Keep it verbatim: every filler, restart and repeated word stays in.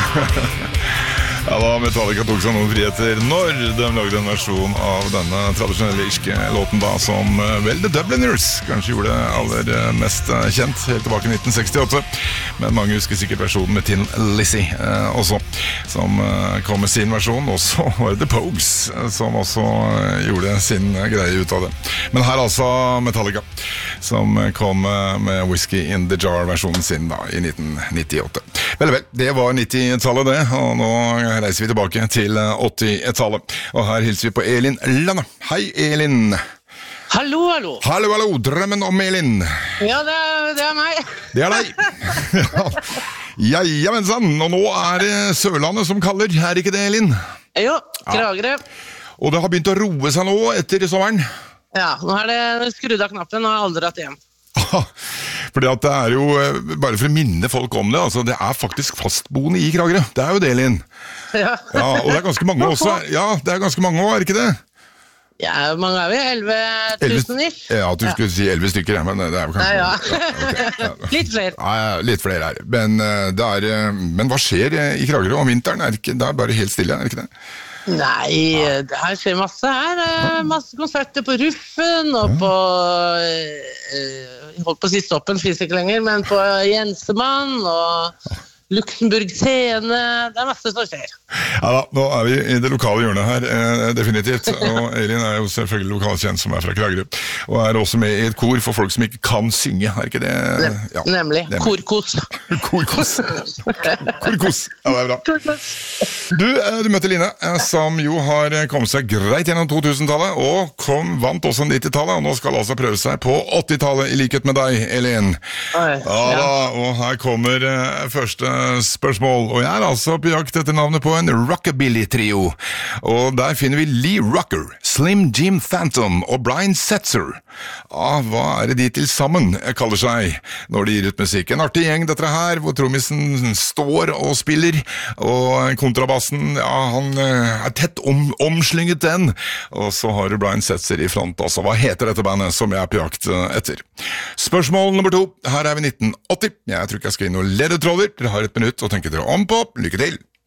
Ja da, Metallica tok seg noen friheter når de lagde en versjon av denne tradisjonelle irske låten da, som vel The Dubliners kanskje gjorde aller mest kjent helt tilbake i nitten sekstiåtte. Men mange husker sikkert versjonen med Tin Lizzy eh, også, som eh, kom med sin versjon. Og så var det The Pogues som også eh, gjorde sin greie ut av det. Men her altså Metallica, som kom med Whiskey in the Jar-versjonen sin da, i nitten nittiåtte. Vel, vel, det var nittitallet det, og nå reiser vi tilbake til åttitallet. Og her hilser vi på Elin Landa. Hei, Elin! Hallo, hallo! Hallo, hallo! Drømmen om Elin! Ja, det er, det er meg. Det er deg! Ja, jamensan, og nå er det Sørlandet som kaller, er ikke det, Elin? Jo, Kragerø. Ja. Og det har begynt å roe seg nå etter sommeren? Ja, nå har det skrudd av knappen, og jeg har aldri dratt hjem. Fordi at det er jo, bare for å minne folk om det, altså det er faktisk fastboende i Kragerø. Det er jo det, Elin. Ja. Ja, og det er ganske mange også. Ja, det er ganske mange også, er ikke det? Ja, mange er vi, elleve tusen ish. Ja, du skulle ja. si elleve stykker, men det er jo kanskje... Nei, ja. ja, okay, ja. Litt flere. Ja, litt flere her. Men, det er, men hva skjer i Kragerø om vinteren? Er det, ikke, det er bare helt stille, er det ikke det? Nei, det her skjer masse her. Masse konserter på Ruffen, og på... Jeg holdt på å si Stoppen, finnes ikke lenger, men på Jensemann, og... Luxemburg scene, det er masse som skjer. Ja da, nå er vi i det lokale hjørnet her, eh, definitivt. Og Elin er jo selvfølgelig lokalkjent som er fra Kragerø. Og er også med i et kor for folk som ikke kan synge, er ikke det? Ja, nemlig, nemlig. Korkos. Korkos. Korkos, ja det er bra. Du, du møtte Line, som jo har kommet seg greit gjennom to tusen-tallet, og kom, vant også nittitallet, og nå skal altså prøve seg på åttitallet i likhet med deg, Elin. Oi, ja da, og her kommer første spørsmål, og jeg er altså på jakt etter navnet på en rockabilly-trio, og der finner vi Lee Rocker, Slim Jim Phantom og Brian Setzer. Ja, hva er det de til sammen kaller seg når de gir ut musikk? En artig gjeng dette her, hvor trommisen står og spiller, og kontrabassen, ja, han er tett om, omslynget den, og så har du Brian Setzer i front, altså. Hva heter dette bandet som jeg er på jakt etter? Spørsmål nummer to, her er vi nitten åtti. Jeg tror ikke jeg skal inn noen ledetråder, dere har et minutt å tenke dere om på. Lykke til!